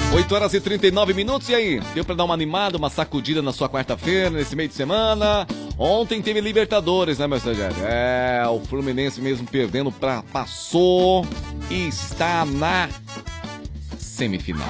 8 horas e 39 minutos, e aí? Deu pra dar uma animada, uma sacudida na sua quarta-feira, nesse meio de semana? Ontem teve Libertadores, né, meu estagiário? O Fluminense mesmo perdendo passou e está na semifinal.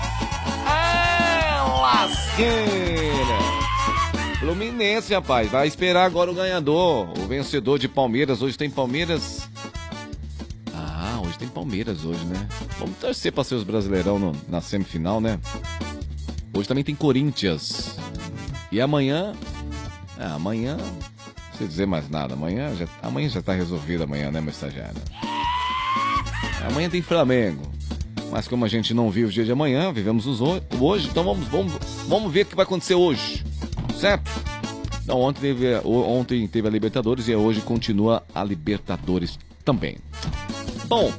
Lasqueira! Fluminense, rapaz, vai esperar agora o ganhador, o vencedor de Palmeiras. Hoje tem Palmeiras... Hoje tem Palmeiras hoje, né? Vamos torcer para ser os Brasileirão na semifinal, né? Hoje também tem Corinthians. E amanhã... amanhã... Não sei dizer mais nada. Amanhã já tá resolvido amanhã, né, meu estagiário? Amanhã tem Flamengo. Mas como a gente não vive o dia de amanhã, vivemos hoje, então vamos ver o que vai acontecer hoje. Certo? Então, ontem teve a Libertadores e hoje continua a Libertadores também. Bom,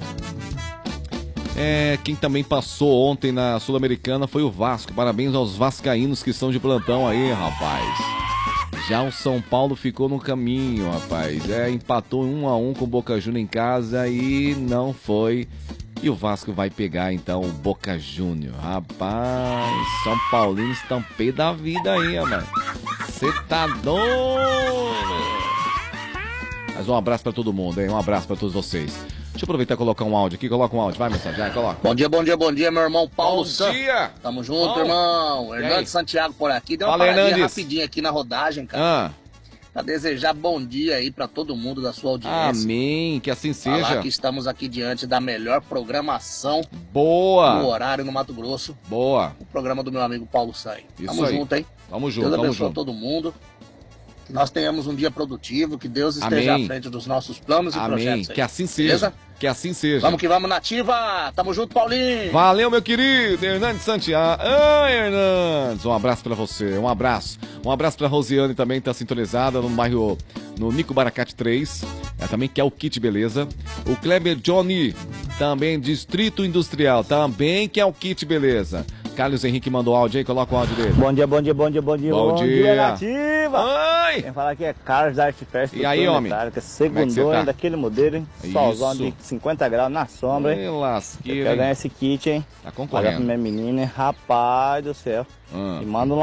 quem também passou ontem na Sul-Americana foi o Vasco. Parabéns aos vascaínos que estão de plantão aí, rapaz. Já o São Paulo ficou no caminho, rapaz. Empatou 1-1 com o Boca Juniors em casa e não foi. E o Vasco vai pegar, então, o Boca Juniors. Rapaz, São Paulinos estão pé da vida aí, rapaz. Você tá doido? Mas um abraço pra todo mundo, hein? Um abraço pra todos vocês. Deixa eu aproveitar e colocar um áudio aqui. Coloca um áudio. Vai, mensagem, coloca. Bom dia, meu irmão Paulo Santos. Bom dia. Tamo junto, irmão. Hernandes Santiago por aqui. Deu uma paradinha rapidinho aqui na rodagem, cara. Pra desejar bom dia aí pra todo mundo da sua audiência. Amém, que assim seja. Falar que estamos aqui diante da melhor programação boa do horário no Mato Grosso. Boa. O programa do meu amigo Paulo Santos. Tamo junto, hein? Tamo junto, Deus abençoe todo mundo. Que nós tenhamos um dia produtivo, que Deus esteja à frente dos nossos planos e projetos aí. Que assim seja. Beleza? Que assim seja. Vamos que vamos, nativa! Tamo junto, Paulinho! Valeu, meu querido Hernandes Santiago. Hernandes! Um abraço pra você, um abraço. Um abraço pra Rosiane também, que tá sintonizada no bairro, no Nico Baracate 3. Também quer o kit beleza. O Kleber Johnny, também Distrito Industrial, também quer o kit beleza. Carlos Henrique mandou áudio aí, coloca o áudio dele. Bom dia, nativa! Oi! Quem fala aqui é Carlos Artifest. E aí, homem? Segundou, tá? Daquele modelo, hein? Solzão de 50 graus na sombra, hein? Lasqueira, quer ganhar esse kit, hein? Tá concorrendo. Olha pra minha menina, hein? Rapaz do céu. E manda um